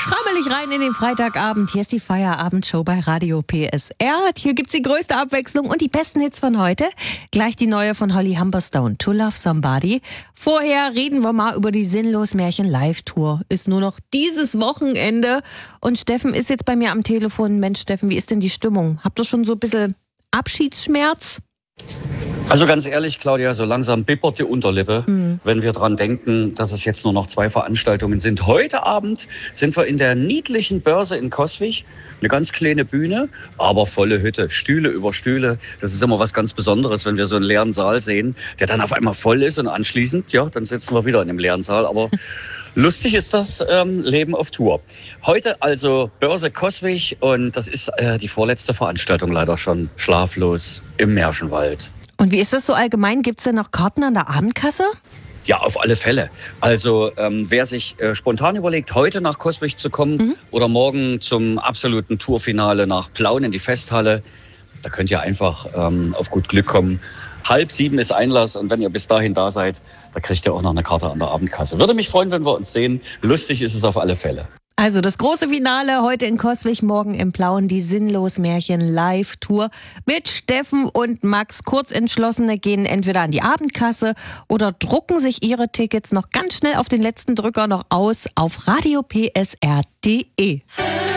Schrammelig rein in den Freitagabend. Hier ist die Feierabendshow bei Radio PSR. Hier gibt's die größte Abwechslung und die besten Hits von heute. Gleich die neue von Holly Humberstone, To Love Somebody. Vorher reden wir mal über die Sinnlos-Märchen-Live-Tour. Ist nur noch dieses Wochenende. Und Steffen ist jetzt bei mir am Telefon. Mensch, Steffen, wie ist denn die Stimmung? Habt ihr schon so ein bisschen Abschiedsschmerz? Also ganz ehrlich, Claudia, so langsam bibbert die Unterlippe, wenn wir dran denken, dass es jetzt nur noch 2 Veranstaltungen sind. Heute Abend sind wir in der niedlichen Börse in Coswig. Eine ganz kleine Bühne, aber volle Hütte. Stühle über Stühle. Das ist immer was ganz Besonderes, wenn wir so einen leeren Saal sehen, der dann auf einmal voll ist und anschließend, ja, dann sitzen wir wieder in einem leeren Saal. Aber lustig ist das Leben auf Tour. Heute also Börse Coswig und das ist die vorletzte Veranstaltung leider schon. Schlaflos im Märchenwald. Und wie ist das so allgemein? Gibt's denn noch Karten an der Abendkasse? Ja, auf alle Fälle. Also wer sich spontan überlegt, heute nach Coswig zu kommen oder morgen zum absoluten Tourfinale nach Plauen in die Festhalle, da könnt ihr einfach auf gut Glück kommen. 6:30 ist Einlass und wenn ihr bis dahin da seid, da kriegt ihr auch noch eine Karte an der Abendkasse. Würde mich freuen, wenn wir uns sehen. Lustig ist es auf alle Fälle. Also das große Finale heute in Coswig, morgen im Plauen, die Sinnlos-Märchen-Live-Tour mit Steffen und Max. Kurzentschlossene gehen entweder an die Abendkasse oder drucken sich ihre Tickets noch ganz schnell auf den letzten Drücker noch aus auf radiopsr.de.